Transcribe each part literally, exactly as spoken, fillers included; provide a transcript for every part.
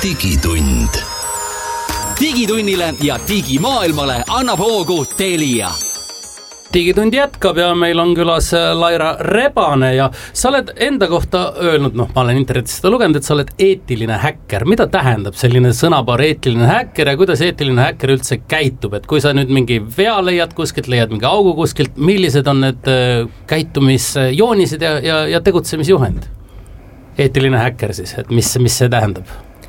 digitund. Digitunnile ja digimaailmale annab hoogu Telia. Digitund jätkab ja meil on külas Laira Rebane ja sa oled enda kohta öelnud, noh, ma olen internetis seda lugenud, et sa oled eetiline häkker. Mida tähendab selline sõnapaar eetiline häkker ja kuidas eetiline häkker üldse käitub? Et kui sa nüüd mingi vea leiad kuskilt, leiad mingi augu kuskilt, millised on need käitumisjoonised ja, ja, ja tegutsemisjuhend? Eetiline häkker siis, et mis, mis see tähendab?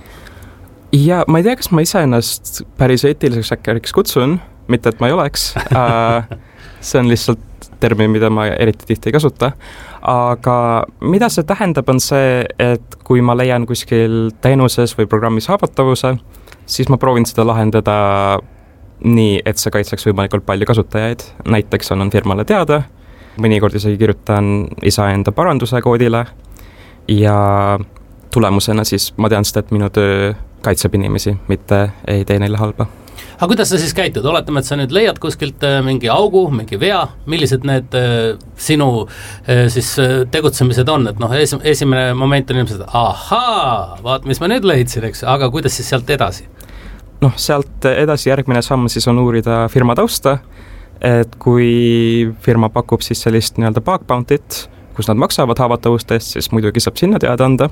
Ja ma ei tea, kas ma ise ennast päris eetiliseks häkkeriks kutsun, mitte et ma ei oleks. See on lihtsalt termin, mida ma eriti tihti ei kasuta. Aga mida see tähendab, on see, et kui ma leian kuskil teenuses või programmis haavatavuse, siis ma proovin seda lahendada nii, et see kaitseks võimalikult palju kasutajaid. Näiteks annan firmale teada, mõnikord isegi kirjutan iseenda paranduse koodile ja tulemusena siis ma tean seda, et minu töö kaitseb inimesi, mitte ei tee neile halba. Aga kuidas sa siis käitud? Oletame, et sa nüüd leiad kuskilt mingi augu, mingi vea, millised need sinu siis tegutsemised on, et noh, es, esimene moment on ilmselt, ahaa, vaat, mis ma nüüd leidsin, eks, aga kuidas siis sealt edasi? Noh, sealt edasi järgmine samm siis on uurida firma tausta, et kui firma pakub siis sellist nii-öelda bug bounty't, kus nad maksavad haavatavustest, siis muidugi saab sinna teada anda.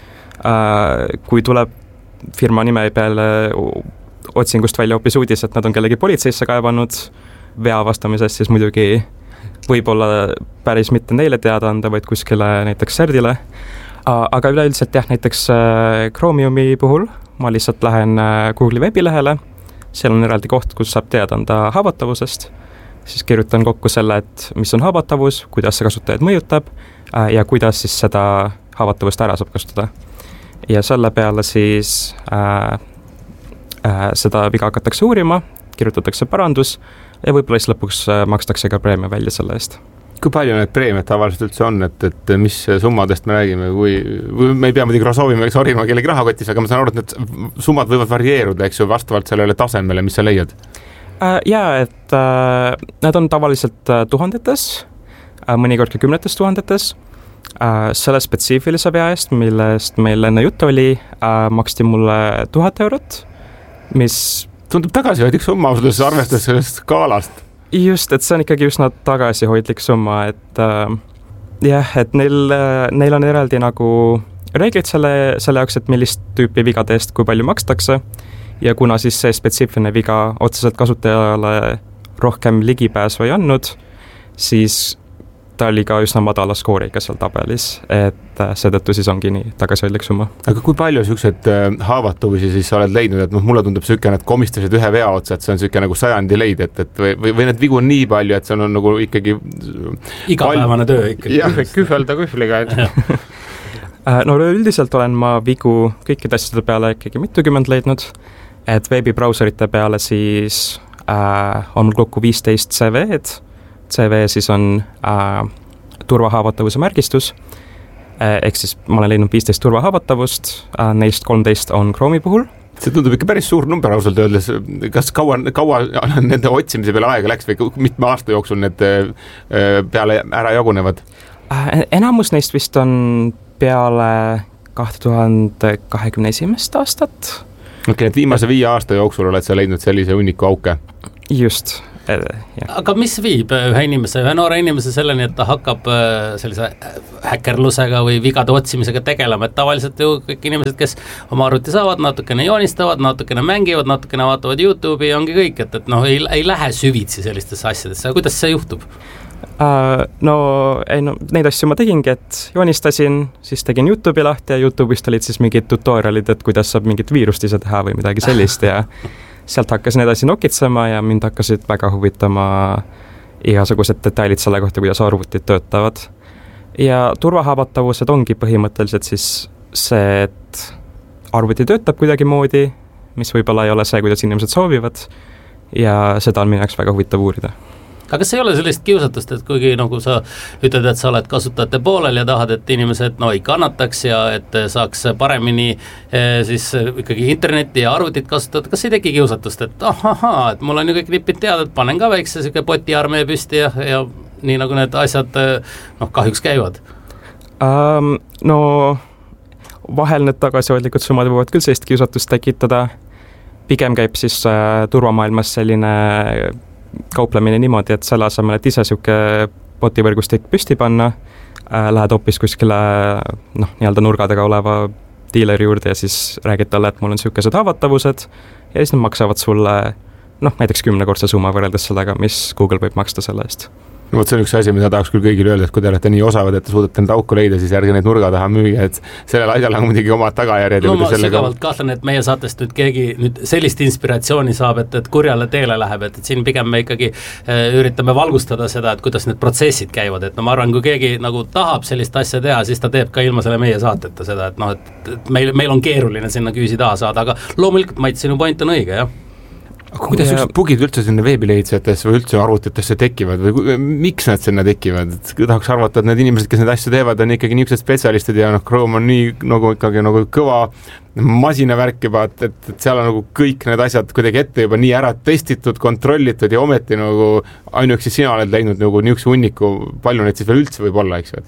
Kui tuleb firma nime peale otsingust välja hoopis uudis, et nad on kellegi politseisse kaevanud vea vastamisest, siis muidugi võib-olla päris mitte neile teada anda, vaid kuskile näiteks Serdile. Aga üleüldiselt jah, näiteks Chromiumi puhul ma lihtsalt lähen Google'i veebilehele, seal on eraldi koht, kus saab teada anda haavatavusest, siis kirjutan kokku selle, et mis on haavatavus, kuidas see kasutajaid mõjutab ja kuidas siis seda haavatavust ära saab kasutada. Ja selle peale siis äh, äh, seda viga hakatakse uurima, kirjutatakse parandus ja võib-olla siis lõpuks äh, makstakse ka preemia välja selle eest. Kui palju need preemiad tavaliselt üldse on, et, et mis summadest me räägime, kui, või me ei pea muidugi soovima, eks orima kellegi rahakotis, aga ma saan aru, et need summad võivad varieeruda, eks ju, vastavalt sellele tasemele, mis sa leiad? Äh, jaa, et äh, need on tavaliselt äh, tuhandetes, äh, mõnikord ka kümnetes tuhandetes. Uh, selle spetsiifilise vea eest, millest meil enne jutt oli, uh, maksti mulle tuhat eurot, mis tundub tagasihoidlik summa ausudest arvestades sellest skaalast. Just, et see on ikkagi üsna tagasihoidlik summa, et uh, jah, et neil, neil on eraldi nagu reeglid selle, selle jaoks, et millist tüüpi vigade eest kui palju makstakse ja kuna siis see spetsiifiline viga otseselt kasutajale rohkem ligipääsu ei andnud, siis ta oli ka üsna madala skooriga seal tabelis, et seetõttu siis ongi nii tagasihoidlik summa. Aga kui palju sellised haavatuvusi siis sa oled leidnud, et mulle tundub selline, et komistasid ühe vea otsa, et see on selline nagu sajandi leid, et, et või, või need vigu on nii palju, et see on nagu ikkagi igapäevane pal- töö ikkagi. Jah, kühvelda kühvliga. No üldiselt olen ma vigu kõikide asjade peale ikkagi mitukümmend leidnud, et veebibrauserite peale siis äh, on mul kokku viisteist C V-d, C V siis on äh, turvahaavatavuse märgistus, eh, ehk siis ma olen leidnud viisteist turvahaavatavust, äh, neist kolmteist on Chrome'i puhul. See tundub ikka päris suur number ausalt öeldes, kas kaua, kaua nende otsimise peale aega läks või mitme aasta jooksul need äh, peale ära jagunevad? Äh, enamus neist vist on peale kahe tuhande kahekümne esimest aastat. Okei, et viimase viie aasta jooksul oled sa leidnud sellise hunniku auke? Just. Ja. Aga mis viib ühe inimese, ühe noore inimese selleni, et ta hakkab sellise häkkerlusega või vigade otsimisega tegelema, et tavaliselt ju kõik inimesed, kes oma arvuti saavad, natukene joonistavad, natukene mängivad, natukene vaatavad YouTube'i ja ongi kõik, et, et noh, ei, ei lähe süvitsi sellistesse asjadesse, aga kuidas see juhtub? Uh, no, ei, no neid asju ma tegingi, et joonistasin, siis tegin YouTube'i lahti ja YouTube'ist olid siis mingid tutorialid, et kuidas saab mingit viirust ise teha või midagi sellist ja sealt hakkasin edasi nokitsema ja mind hakkasid väga huvitama igasugused detailid selle kohta, kuidas arvutid töötavad. Ja turvahaavatavused ongi põhimõtteliselt siis see, et arvuti töötab kuidagi moodi, mis võib-olla ei ole see, kuidas inimesed soovivad ja seda on minu jaoks väga huvitav uurida. Aga kas ei ole sellist kiusatust, et kuigi nagu sa ütled, et sa oled kasutajate poolel ja tahad, et inimesed no ei kannataks ja et saaks paremini eh, siis ikkagi internetti ja arvutit kasutada, kas ei teki kiusatust, et ahahaa, et mul on ju kõik nipid teada, et panen ka väikse siuke potiarmee püsti ja, ja nii nagu need asjad noh, kahjuks käivad? Um, no vahel need tagasihoidlikud summad võivad küll sellist kiusatust tekitada, pigem käib siis äh, turvamaailmas selline kauplemine niimoodi, et selle asemel, et ise siuke botivõrgustik püsti panna, äh, lähed hoopis kuskile noh, nii-öelda nurga taga oleva diileri juurde ja siis räägid talle, et mul on siukesed haavatavused ja siis nad maksavad sulle noh, näiteks kümnekordse summa võrreldes sellega, mis Google võib maksta selle eest. No vot, see on üks asi, mida tahaks küll kõigile öelda, et kui te olete nii osavad, et te suudate enda auku leida, siis ärge neid nurga taha müüa, et sellel asjal on muidugi omad tagajärjed. No ma sellega... sügavalt kahtlen, et meie saatest nüüd keegi nüüd sellist inspiratsiooni saab, et, et kurjale teele läheb, et, et siin pigem me ikkagi äh, üritame valgustada seda, et kuidas need protsessid käivad, et no ma arvan, kui keegi nagu tahab sellist asja teha, siis ta teeb ka ilma selle meie saateta seda, et noh, et, et meil, meil on keeruline sinna küüsi taha saada, aga loomulikult Mait, sinu point on õige, jah. Aga kuidas ja... üks bugid üldse sinna veebilehitsejatesse või üldse arvutitesse tekivad või miks nad sinna tekivad? Tahaks arvata, et need inimesed, kes need asju teevad, on ikkagi niisugused spetsialistid ja noh, Chrome on nii nagu ikkagi nagu kõva masinavärk juba, et, et, et seal on nagu kõik need asjad kuidagi ette juba nii ära testitud, kontrollitud ja ometi nagu ainuüksi sina oled leidnud nagu niisuguse hunniku, palju neid siis veel üldse võib olla, eks ju?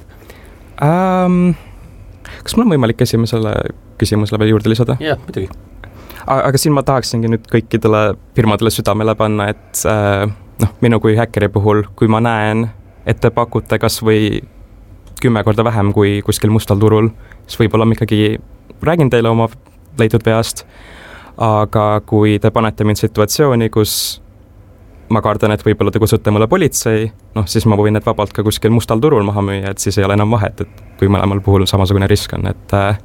Um, kas mul on võimalik esimesele küsimusele veel juurde lisada? Jah, muidugi. Aga siin ma tahaksingi nüüd kõikidele firmadele südamele panna, et äh, noh, minu kui häkkeri puhul, kui ma näen, et te pakute kas või kümme korda vähem kui kuskil mustal turul, siis võib-olla ma ikkagi räägin teile oma leidnud veast, aga kui te panete mind situatsiooni, kus ma kardan, et võib-olla te kutsute mulle politsei, noh siis ma võin need vabalt ka kuskil mustal turul maha müüa, et siis ei ole enam vahet, et kui mõlemal puhul samasugune risk on, et, äh,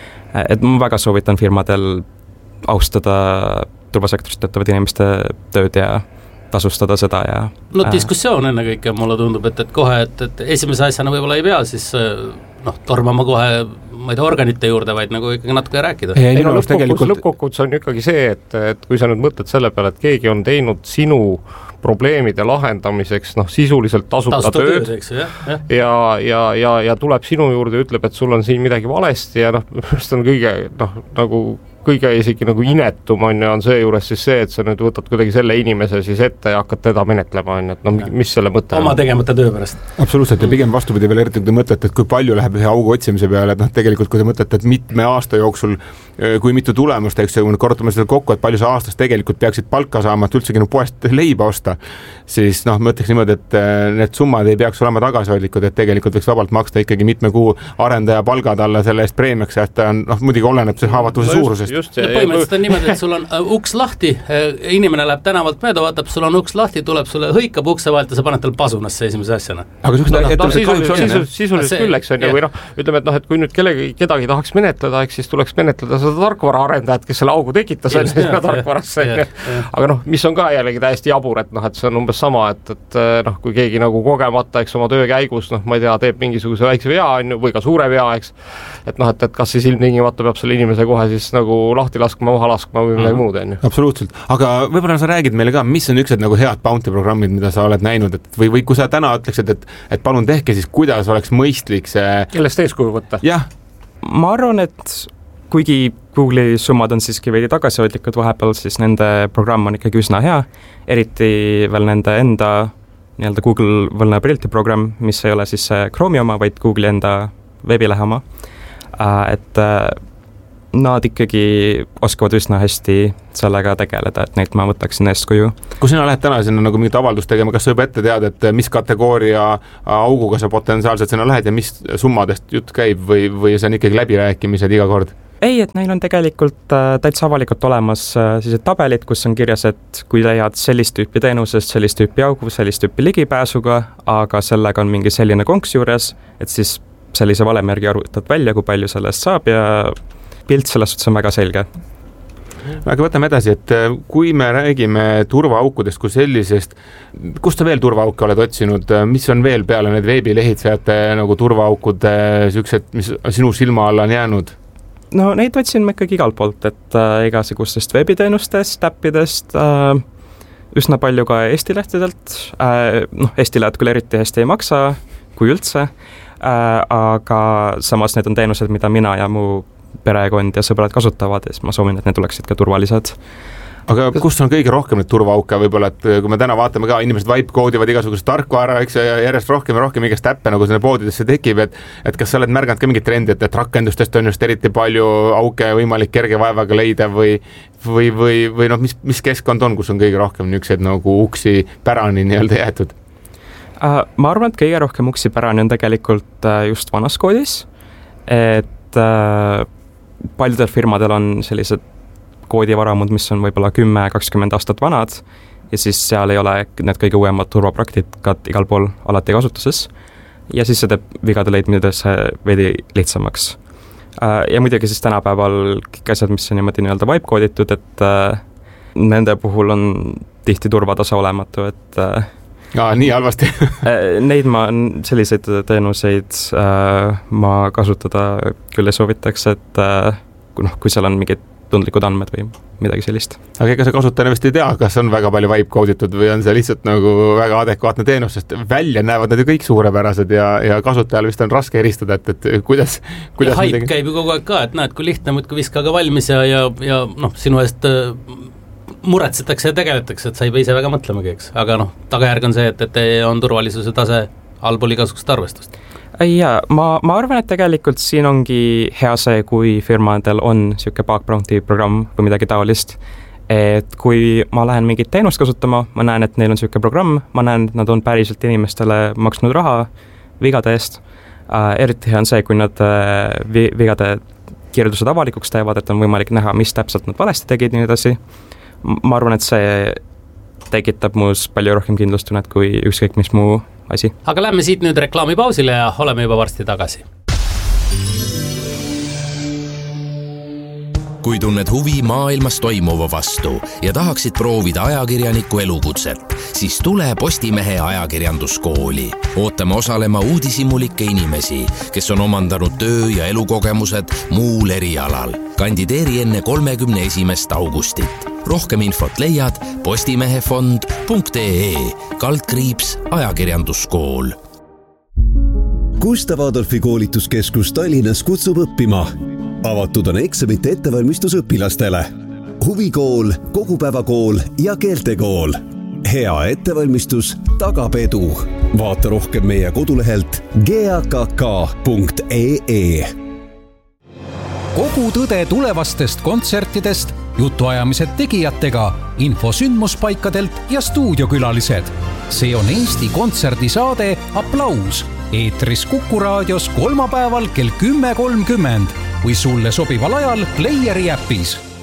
et ma väga soovitan firmadel austada turvasektorist töötavad inimeste tööd ja tasustada seda ja no diskussioon ennekõike mulle tundub, et, et kohe, et, et esimese asjana võib-olla ei pea siis noh, tormama kohe ma ei tea, organite juurde, vaid nagu ikkagi natuke rääkida. Ei, no lõppkokkudus tegelikult... lõppkokkudus on ikkagi see, et, et kui sa nüüd mõtled selle peale, et keegi on teinud sinu probleemide lahendamiseks noh, sisuliselt tasuta, tasuta tööd, tööd eks, jah, jah. Ja, ja, ja, ja tuleb sinu juurde ja ütleb, et sul on siin midagi valesti ja noh, see on kõige noh, nagu kõige isegi nagu inetum on ja on see juures siis see, et sa nüüd võtad kuidagi selle inimese siis ette ja hakkad teda menetlema, on, et no mis selle mõte on? Oma tegemata töö pärast. Absoluutselt ja pigem vastupidi veel eriti, kui te mõtlete, et kui palju läheb ühe augu otsimise peale, et noh, tegelikult kui te mõtlete, et mitme aasta jooksul, kui mitu tulemust, eks ju, korrutame seda kokku, et palju sa aastas tegelikult peaksid palka saama, et üldsegi no poest leiba osta, siis noh, mõtleks niimoodi, et need summad ei peaks olema tagasihoidlikud, et tegelikult võiks vabalt maksta ikkagi mitme kuu arendaja palgad alla selle eest preemiaks, et noh, muidugi oleneb see haavatuse no suurusest. Just, ja põhimõtteliselt on niimoodi, et sul on uh, uks lahti, inimene läheb tänavalt mööda, vaatab, sul on uks lahti, tuleb sulle, hõikab ukse vahelt ja sa paned tal pasunasse esimese asjana. Aga no, no, sisuliselt sisu, küll, eks on ju, või noh, ütleme, et noh, et kui nüüd kellegi, kedagi tahaks menetleda, eks siis tuleks menetleda seda tarkvara arendajat, kes selle augu tekitas on sinna tarkvarasse. Aga noh, mis on ka jällegi täiesti jabur, et noh, et see on umbes sama, et, et noh, kui keegi nagu kogemata, eks oma töö käigus, noh, ma ei tea, teeb mingisuguse väikse vea on ju, või ka suure vea, eks, et noh, et, et kas siis ilmtingimata peab selle inimese kohe siis nagu lahti laskma, maha laskma või midagi muud, on ju. Absoluutselt, aga võib-olla sa räägid meile ka, mis on üksed nagu head bounty programmid, mida sa oled näinud, et või, või kui sa täna ütleksid, et, et palun tehke, siis kuidas oleks mõistlik see... Kellest eeskuju võtta? Jah. Ma arvan, et kuigi Google'i summad on siiski veidi tagasihoidlikud vahepeal, siis nende programm on ikkagi üsna hea, eriti veel nende enda nii-öelda Google Vulnerability programm, mis ei ole siis Chrome'i oma, vaid Google'i enda veebilehe oma, et nad ikkagi oskavad üsna hästi sellega tegeleda, et neid ma võtaksin eeskuju. Kui sina lähed täna sinna nagu mingit avaldust tegema, kas sa juba ette tead, et mis kategooria auguga sa potentsiaalselt sinna lähed ja mis summadest jutt käib või, või see on ikkagi läbirääkimised iga kord? Ei, et neil on tegelikult äh, täitsa avalikult olemas äh, sellised tabelid, kus on kirjas, et kui leiad sellist tüüpi teenusest, sellist tüüpi augu, sellist tüüpi ligipääsuga, aga sellega on mingi selline konks juures, et siis sellise valemi järgi arvutad välja, kui palju sellest saab ja pilt selles suhtes on väga selge. Aga võtame edasi, et kui me räägime turvaaukudest kui sellisest, kust sa veel turvaauke oled otsinud, mis on veel peale need veebilehitsejate nagu turvaaukud, süksed, mis sinu silma alla on jäänud? No neid otsin ma ikkagi igalt poolt, et äh, igasugustest veebiteenustest, äppidest, äh, üsna palju ka Eesti lehtedelt, äh, noh, Eesti lehed küll eriti hästi ei maksa, kui üldse, äh, aga samas need on teenused, mida mina ja mu perekond ja sõbrad kasutavad ja siis ma soovin, et need oleksid ka turvalised. aga kus on kõige rohkem need turvaauke võib-olla, et kui me täna vaatame ka, inimesed vibe koodivad igasugust tarkvara, eks ja järjest rohkem ja rohkem igast äppe nagu sinna poodidesse tekib, et et kas sa oled märganud ka mingit trendi, et, et rakendustest on just eriti palju auke võimalik kerge vaevaga leida või või, või, või noh, mis, mis keskkond on, kus on kõige rohkem niisuguseid nagu uksi pärani nii-öelda jäetud? Ma arvan, et kõige rohkem uksi pärani on tegelikult just vanas koodis, et paljudel firmadel on sellised koodivaramud, mis on võib-olla kümme kakskümmend aastat vanad ja siis seal ei ole need kõige uuemad turvapraktikad igal pool alati kasutuses ja siis see teeb vigade leidmidesse veidi lihtsamaks. Ja muidugi siis tänapäeval kõik asjad, mis on niimoodi nii-öelda vibe kooditud, et nende puhul on tihti turvatase olematu, et Aa, nii halvasti. Neid ma, selliseid teenuseid ma kasutada küll ei soovitaks, et noh, kui seal on mingid tundlikud andmed või midagi sellist. Aga ega see kasutaja vist ei tea, kas on väga palju vibe kooditud või on see lihtsalt nagu väga adekvaatne teenus, sest välja näevad need ju kõik suurepärased ja, ja kasutajal vist on raske eristada, et, et kuidas, kuidas ja haip midagi... käib ju kogu aeg ka, et näed, kui lihtne muudkui viskaga valmis ja, ja, ja noh, sinu eest muretsetakse ja tegeletakse, et sa ei pea ise väga mõtlemagi, eks. Aga noh, tagajärg on see, et, et on turvalisuse tase allpool igasugust arvestust. Jaa, ma, ma arvan, et tegelikult siin ongi hea see, kui firmadel on niisugune bug bounty programm või midagi taolist, et kui ma lähen mingit teenust kasutama, ma näen, et neil on niisugune programm, ma näen, et nad on päriselt inimestele maksnud raha vigade eest, äh, eriti hea on see, kui nad äh, vi, vigade kirjeldused avalikuks teevad, et on võimalik näha, mis täpselt nad valesti tegid ja nii edasi. Ma arvan, et see tekitab muus palju rohkem kindlustunnet kui ükskõik mis muu asi. Aga lähme siit nüüd reklaamipausile ja oleme juba varsti tagasi. Kui tunned huvi maailmas toimuva vastu ja tahaksid proovida ajakirjaniku elukutset, siis tule Postimehe ajakirjanduskooli. Ootame osalema uudishimulikke inimesi, kes on omandanud töö- ja elukogemused muul erialal. Kandideeri enne kolmekümne esimest augustit. Rohkem infot leiad postimehefond punkt ee kaldkriips ajakirjanduskool. Gustav Adolfi koolituskeskus Tallinnas kutsub õppima. Avatud on eksamite ettevalmistus õpilastele. Huvikool, kogupäevakool ja keeltekool. Hea ettevalmistus tagab edu. Vaata rohkem meie kodulehelt g a k k punkt ee. Kogu tõde tulevastest kontsertidest, jutuajamised tegijatega, info sündmuspaikadelt ja stuudiokülalised. See on Eesti kontserdisaade Applaus. Eetris Kuku raadios kolmapäeval kell kümme kolmkümmend või sulle sobival ajal Playeri äpis.